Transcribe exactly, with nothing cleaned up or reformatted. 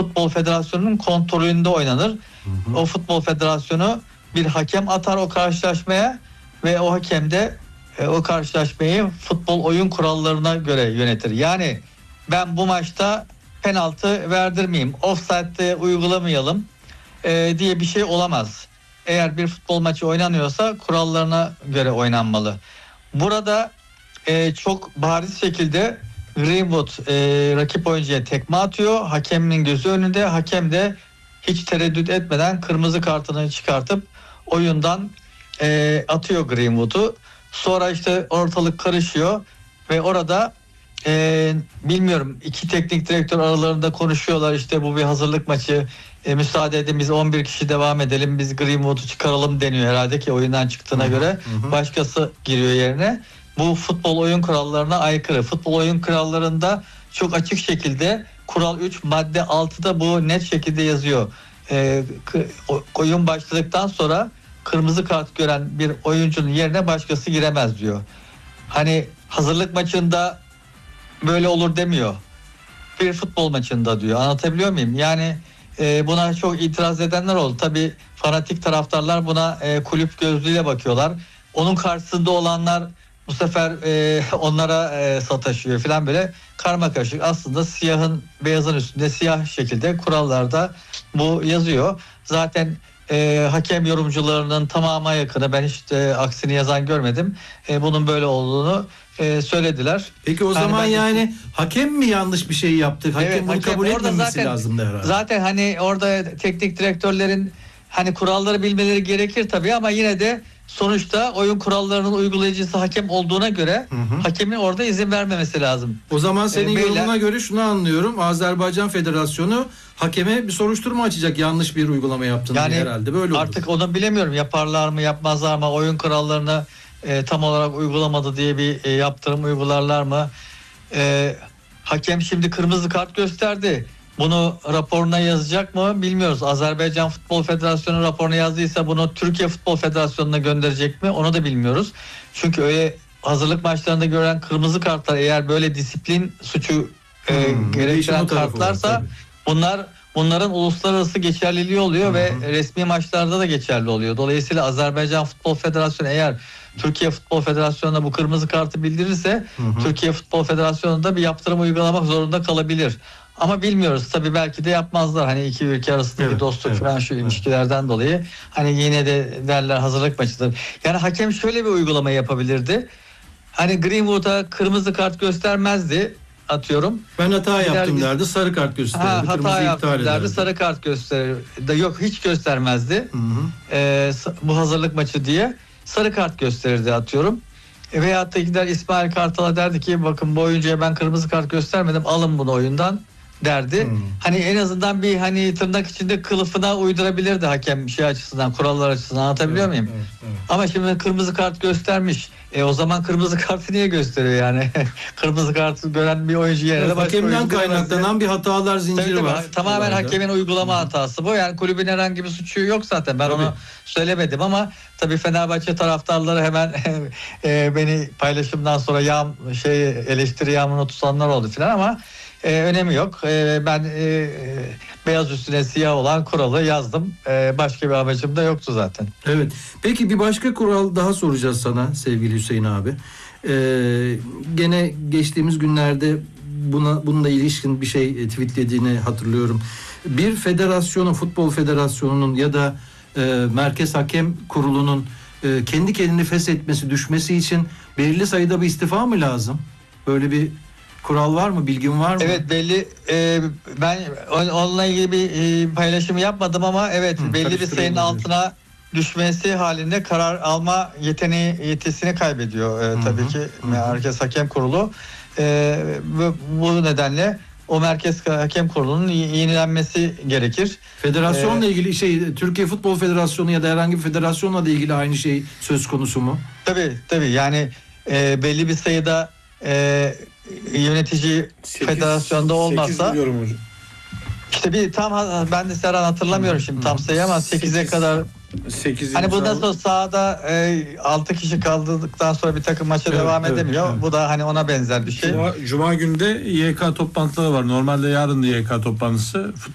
Futbol Federasyonu'nun kontrolünde oynanır. Hı hı. O Futbol Federasyonu bir hakem atar o karşılaşmaya ve o hakem de e, o karşılaşmayı futbol oyun kurallarına göre yönetir. Yani ben bu maçta penaltı verdirmeyeyim, offside'de uygulamayalım e, diye bir şey olamaz. Eğer bir futbol maçı oynanıyorsa kurallarına göre oynanmalı. Burada e, çok bariz şekilde Greenwood e, rakip oyuncuya tekme atıyor. Hakemin gözü önünde. Hakem de hiç tereddüt etmeden kırmızı kartını çıkartıp oyundan e, atıyor Greenwood'u. Sonra işte ortalık karışıyor ve orada e, bilmiyorum iki teknik direktör aralarında konuşuyorlar. İşte bu bir hazırlık maçı. E, müsaade edin biz on bir kişi devam edelim. Biz Greenwood'u çıkaralım deniyor herhalde ki oyundan çıktığına hı hı, göre. Hı. Başkası giriyor yerine. Bu futbol oyun kurallarına aykırı. Futbol oyun kurallarında çok açık şekilde kural üç madde altıda bu net şekilde yazıyor. E, oyun başladıktan sonra kırmızı kart gören bir oyuncunun yerine başkası giremez diyor. Hani hazırlık maçında böyle olur demiyor. Bir futbol maçında diyor. Anlatabiliyor muyum? Yani e, buna çok itiraz edenler oldu. Tabii fanatik taraftarlar buna e, kulüp gözlüğüyle bakıyorlar. Onun karşısında olanlar bu sefer e, onlara e, sataşıyor falan, böyle karmakarışık. Aslında siyahın beyazın üstünde siyah şekilde kurallarda bu yazıyor. Zaten e, hakem yorumcularının tamamına yakını, ben hiç e, aksini yazan görmedim. E, bunun böyle olduğunu e, söylediler. Peki o yani zaman ben, yani hakem mi yanlış bir şey yaptı? Hakem evet, bunu hakem kabul etmemesi zaten, lazımdı herhalde. Zaten hani orada teknik direktörlerin hani kuralları bilmeleri gerekir tabii ama yine de sonuçta oyun kurallarının uygulayıcısı hakem olduğuna göre hı hı, hakemin orada izin vermemesi lazım. O zaman senin ee, yorumuna beyler, göre şunu anlıyorum. Azerbaycan Federasyonu hakeme bir soruşturma açacak yanlış bir uygulama yaptığını yani herhalde. Böyle olur. Artık onu bilemiyorum. Yaparlar mı yapmazlar mı? Oyun kurallarını e, tam olarak uygulamadı diye bir e, yaptırım uygularlar mı? E, hakem şimdi kırmızı kart gösterdi. Bunu raporuna yazacak mı bilmiyoruz. Azerbaycan Futbol Federasyonu raporuna yazdıysa bunu Türkiye Futbol Federasyonu'na gönderecek mi? Onu da bilmiyoruz. Çünkü öyle hazırlık maçlarında gören kırmızı kartlar eğer böyle disiplin suçu e, hmm, gerektiren kartlarsa var, bunlar bunların uluslararası geçerliliği oluyor, hı hı, ve resmi maçlarda da geçerli oluyor. Dolayısıyla Azerbaycan Futbol Federasyonu eğer Türkiye Futbol Federasyonu'na bu kırmızı kartı bildirirse hı hı, Türkiye Futbol Federasyonu da bir yaptırım uygulamak zorunda kalabilir. Ama bilmiyoruz tabii, belki de yapmazlar. Hani iki ülke arasındaki evet, dostluk evet, falan şu evet, ilişkilerden dolayı. Hani yine de derler hazırlık maçıdır. Yani hakem şöyle bir uygulama yapabilirdi. Hani Greenwood'a kırmızı kart göstermezdi, atıyorum. Ben hata yaptım derdi, sarı kart gösterirdi. Ha, hata yaptım derdi, sarı kart gösterirdi. Yok, hiç göstermezdi. Hı hı. Ee, bu hazırlık maçı diye sarı kart gösterirdi, atıyorum. E, veyahut da gider İsmail Kartal'a derdi ki bakın bu oyuncuya ben kırmızı kart göstermedim, alın bunu oyundan derdi. Hmm. Hani en azından bir hani tırnak içinde kılıfına uydurabilirdi hakem şey açısından, kurallar açısından, anlatabiliyor evet, muyum? Evet, evet. Ama şimdi kırmızı kart göstermiş. E o zaman kırmızı kartı niye gösteriyor yani? Kırmızı kartı gören bir oyuncu yerine evet, başka hakemden kaynaklanan bir hatalar zinciri tabii, var. Tamamen olayda hakemin uygulama hmm. hatası bu. Yani kulübün herhangi bir suçu yok zaten. Ben tabii onu söylemedim ama tabii Fenerbahçe taraftarları hemen e, beni paylaşımdan sonra yağ şey eleştiri yağmuruna tutanlar oldu filan ama Ee, önemi yok. Ee, ben e, beyaz üstüne siyah olan kuralı yazdım. Ee, başka bir amacım da yoktu zaten. Evet. Peki bir başka kural daha soracağız sana sevgili Hüseyin abi. Ee, gene geçtiğimiz günlerde buna bununla ilişkin bir şey tweetlediğini hatırlıyorum. Bir federasyonun, futbol federasyonunun ya da e, Merkez Hakem Kurulu'nun e, kendi kendini feshetmesi, düşmesi için belirli sayıda bir istifa mı lazım? Böyle bir kural var mı? Bilgin var mı? Evet, belli. E, ben onunla ilgili bir e, paylaşım yapmadım ama evet, Hı, belli bir sayının altına düşmesi halinde karar alma yeteneği yetisini kaybediyor e, tabii hı hı, ki hı. Merkez Hakem Kurulu. E, bu, bu nedenle o Merkez Hakem Kurulu'nun yenilenmesi gerekir. Federasyonla ee, ilgili şey, Türkiye Futbol Federasyonu ya da herhangi bir federasyonla da ilgili aynı şey söz konusu mu? Tabii tabii. Yani e, belli bir sayıda e, yönetici sekiz, federasyonda olmazsa işte bir tam, ben de Serhan hatırlamıyorum şimdi tam sayı ama sekize kadar sekiz hani bundan sonra sahada e, altı kişi kaldıktan sonra bir takım maça evet, devam evet, edemiyor. Evet. Bu da hani ona benzer bir şey. Cuma, Cuma günde Y K toplantıları var. Normalde yarın da Y K toplantısı.